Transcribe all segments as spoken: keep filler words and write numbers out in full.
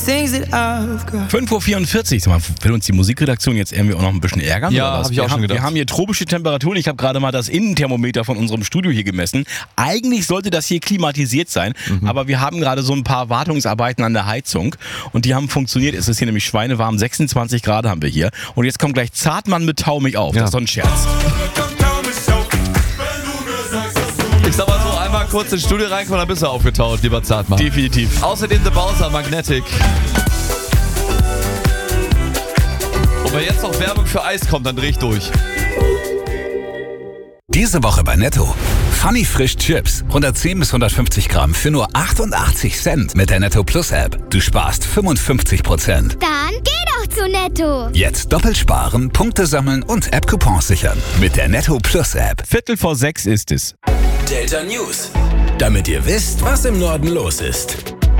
fünf Uhr vierundvierzig, Sag mal, will uns die Musikredaktion jetzt irgendwie auch noch ein bisschen ärgern? Ja, habe ich wir auch haben, schon gedacht. Wir haben hier tropische Temperaturen, ich habe gerade mal das Innenthermometer von unserem Studio hier gemessen. Eigentlich sollte das hier klimatisiert sein, mhm. aber wir haben gerade so ein paar Wartungsarbeiten an der Heizung und die haben funktioniert. Es ist hier nämlich schweinewarm, sechsundzwanzig Grad haben wir hier. Und jetzt kommt gleich Zartmann mit Tau mich auf, ja. Das ist doch ein Scherz. Ich sag mal so, einmal kurz ins Studio reinkommen, dann bist du aufgetaut, lieber Zartmann. Definitiv. Außerdem The Bowser Magnetic. Und wenn jetzt noch Werbung für Eis kommt, dann dreh ich durch. Diese Woche bei Netto. Funny Frisch Chips. hundertzehn bis hundertfünfzig Gramm für nur achtundachtzig Cent mit der Netto Plus App. Du sparst fünfundfünfzig Prozent. Dann geh doch zu Netto. Jetzt doppelt sparen, Punkte sammeln und App-Coupons sichern. Mit der Netto Plus App. Viertel vor sechs ist es. Delta News. Damit ihr wisst, was im Norden los ist.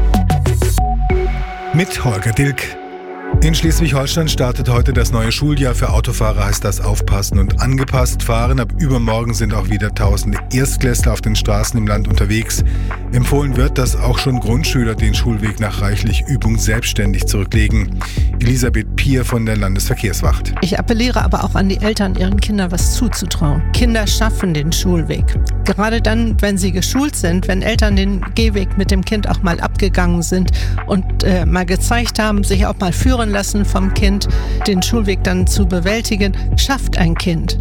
Mit Holger Dilk. In Schleswig-Holstein startet heute das neue Schuljahr. Für Autofahrer heißt das aufpassen und angepasst fahren. Ab übermorgen sind auch wieder tausende Erstklässler auf den Straßen im Land unterwegs. Empfohlen wird, dass auch schon Grundschüler den Schulweg nach reichlich Übung selbstständig zurücklegen. Elisabeth Pier von der Landesverkehrswacht. Ich appelliere aber auch an die Eltern, ihren Kindern was zuzutrauen. Kinder schaffen den Schulweg. Gerade dann, wenn sie geschult sind, wenn Eltern den Gehweg mit dem Kind auch mal abgegangen sind und äh, mal gezeigt haben, sich auch mal führen lassen vom Kind, den Schulweg dann zu bewältigen, schafft ein Kind.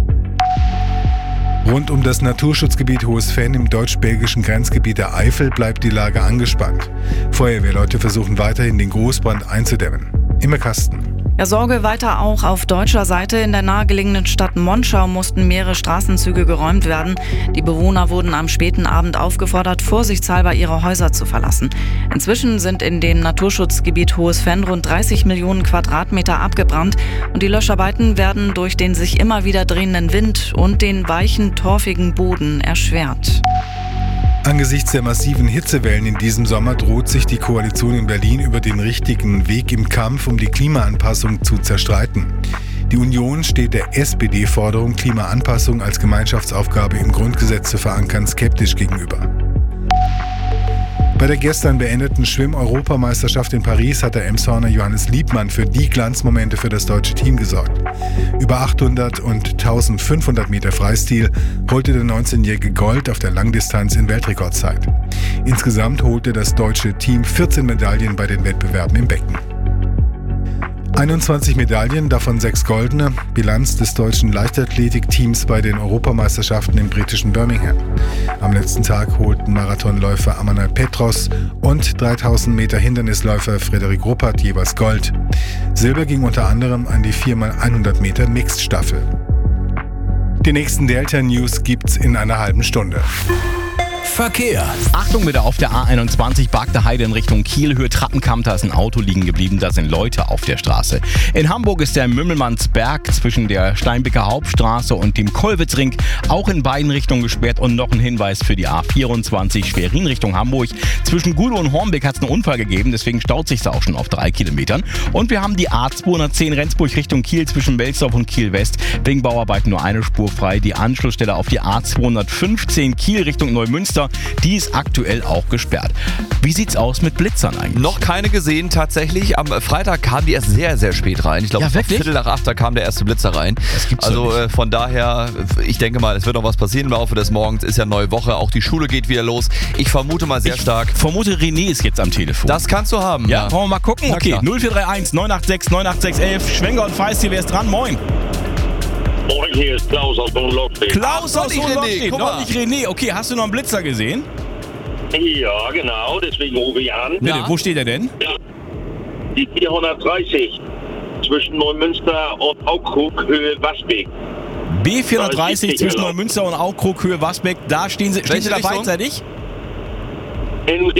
Rund um das Naturschutzgebiet Hohes Venn im deutsch-belgischen Grenzgebiet der Eifel bleibt die Lage angespannt. Feuerwehrleute versuchen weiterhin, den Großbrand einzudämmen. Immer Kasten. Ja, Sorge weiter auch auf deutscher Seite. In der nahegelegenen Stadt Monschau mussten mehrere Straßenzüge geräumt werden. Die Bewohner wurden am späten Abend aufgefordert, vorsichtshalber ihre Häuser zu verlassen. Inzwischen sind in dem Naturschutzgebiet Hohes Venn rund dreißig Millionen Quadratmeter abgebrannt und die Löscharbeiten werden durch den sich immer wieder drehenden Wind und den weichen, torfigen Boden erschwert. Angesichts der massiven Hitzewellen in diesem Sommer droht sich die Koalition in Berlin über den richtigen Weg im Kampf um die Klimaanpassung zu zerstreiten. Die Union steht der S P D-Forderung, Klimaanpassung als Gemeinschaftsaufgabe im Grundgesetz zu verankern, skeptisch gegenüber. Bei der gestern beendeten Schwimm-Europameisterschaft in Paris hat der Emshorner Johannes Liebmann für die Glanzmomente für das deutsche Team gesorgt. Über achthundert und eintausendfünfhundert Meter Freistil holte der neunzehnjährige Gold auf der Langdistanz in Weltrekordzeit. Insgesamt holte das deutsche Team vierzehn Medaillen bei den Wettbewerben im Becken. einundzwanzig Medaillen, davon sechs goldene, Bilanz des deutschen Leichtathletikteams bei den Europameisterschaften im britischen Birmingham. Am letzten Tag holten Marathonläufer Amanal Petros und dreitausend Meter Hindernisläufer Frederik Ruppert jeweils Gold. Silber ging unter anderem an die vier mal hundert Meter Mixed-Staffel. Die nächsten Delta News gibt's in einer halben Stunde. Verkehr. Achtung bitte auf der A einundzwanzig, Barkter Heide in Richtung Kiel, Höhe Trappenkamp, da ist ein Auto liegen geblieben, da sind Leute auf der Straße. In Hamburg ist der Mümmelmannsberg zwischen der Steinbecker Hauptstraße und dem Kollwitzring auch in beiden Richtungen gesperrt und noch ein Hinweis für die A vierundzwanzig Schwerin Richtung Hamburg. Zwischen Gudow und Hornbeck hat es einen Unfall gegeben, deswegen staut sich da auch schon auf drei Kilometern. Und wir haben die A zweihundertzehn Rendsburg Richtung Kiel zwischen Belsdorf und Kiel West. Wegen Bauarbeiten nur eine Spur frei. Die Anschlussstelle auf die A zweihundertfünfzehn Kiel Richtung Neumünster, die ist aktuell auch gesperrt. Wie sieht's aus mit Blitzern eigentlich? Noch keine gesehen tatsächlich. Am Freitag kam die erst sehr, sehr spät rein. Ich glaube, Ja, es war wirklich? Viertel nach acht, da kam der erste Blitzer rein. Das gibt's also doch nicht. äh, von daher, ich denke mal, es wird noch was passieren im Laufe des Morgens. Ist ja neue Woche, auch die Schule geht wieder los. Ich vermute mal sehr Ich stark. vermute, René ist jetzt am Telefon. Das kannst du haben. ja, wollen wir mal gucken? Na Okay, klar. null vier drei eins neun acht sechs neun acht sechs elf. Schwenger und Feist, hier, wer ist dran? Moin. Moin, hier ist Klaus aus Hohenlohe. Klaus Ach, aus noch nicht Hohenlohe René, steht, guck noch mal. nicht René. Okay, hast du noch einen Blitzer gesehen? Ja, genau, deswegen rufe ich an. Bitte, wo steht er denn? Die vierhundertdreißig zwischen Neumünster und Aukrug, Höhe Wasbeck. B vierhundertdreißig Da ist zwischen die Neumünster und Aukrug, Höhe Wasbeck. Da stehen sie, stehen Welche sie da Richtung? beidseitig? In